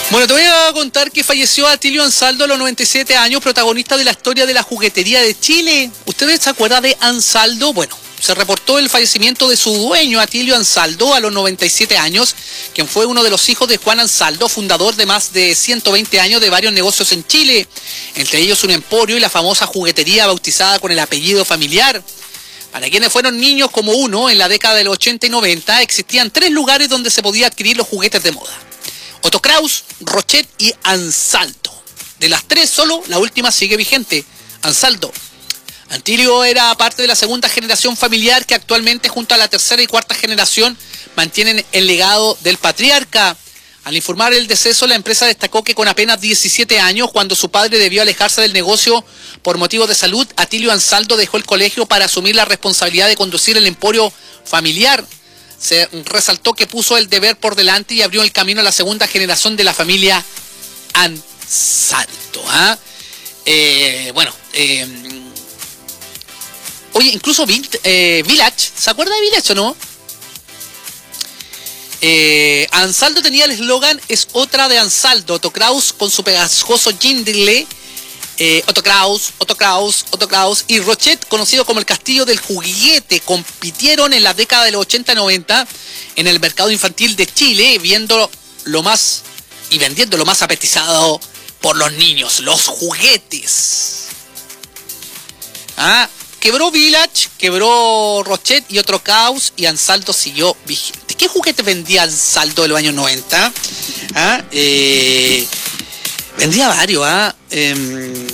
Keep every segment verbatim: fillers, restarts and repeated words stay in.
Bueno, te voy a contar que falleció Atilio Ansaldo a los noventa y siete años, protagonista de la historia de la juguetería de Chile. ¿Ustedes se acuerdan de Ansaldo? Bueno, se reportó el fallecimiento de su dueño, Atilio Ansaldo, a los noventa y siete años, quien fue uno de los hijos de Juan Ansaldo, fundador de más de ciento veinte años de varios negocios en Chile, entre ellos un emporio y la famosa juguetería bautizada con el apellido familiar. Para quienes fueron niños como uno, en la década de los ochenta y noventa, existían tres lugares donde se podía adquirir los juguetes de moda: Otto Kraus, Rochet y Ansaldo. De las tres, solo la última sigue vigente, Ansaldo. Atilio era parte de la segunda generación familiar que actualmente, junto a la tercera y cuarta generación, mantienen el legado del patriarca. Al informar el deceso, la empresa destacó que con apenas diecisiete años, cuando su padre debió alejarse del negocio por motivos de salud, Atilio Ansaldo dejó el colegio para asumir la responsabilidad de conducir el emporio familiar. Se resaltó que puso el deber por delante y abrió el camino a la segunda generación de la familia Ansaldo. ¿Ah? Eh, bueno, eh, oye, incluso eh, Village, ¿se acuerda de Village o no? Eh, Ansaldo tenía el eslogan "es otra de Ansaldo". Otto Kraus con su pegajoso jingle, eh, Otto Kraus, Otto Kraus, Otto Kraus, y Rochet, conocido como el castillo del juguete, compitieron en la década de los ochenta y noventa en el mercado infantil de Chile, viendo lo más y vendiendo lo más apetizado por los niños, los juguetes. Ah, quebró Village, quebró Rochet y Otto Kraus, y Ansaldo siguió vigente. ¿Qué juguete vendía Ansaldo en los años noventa? ¿Ah? Eh, vendía varios. ¿Ah? Eh,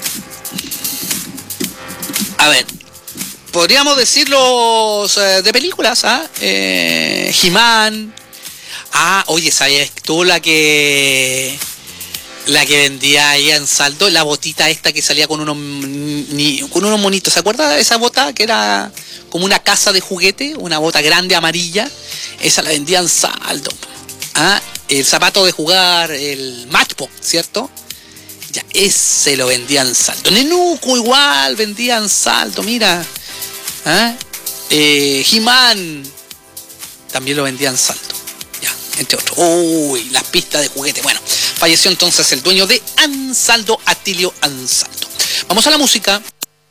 a ver, podríamos decirlos eh, de películas. ¿Ah? Eh, He-Man. Ah, oye, ¿sabías tú la que... La que vendía ahí Ansaldo, la botita esta que salía con unos, ni, con unos monitos? ¿Se acuerda de esa bota que era como una casa de juguete? Una bota grande amarilla. Esa la vendía Ansaldo. ¿Ah? El zapato de jugar, el matchbox, ¿cierto? Ya, ese lo vendía Ansaldo. Nenuco igual vendía Ansaldo, mira. ¿Ah? Eh, He-Man también lo vendía Ansaldo. Ya, entre otros. Uy, las pistas de juguete. Bueno, falleció entonces el dueño de Ansaldo, Atilio Ansaldo. Vamos a la música.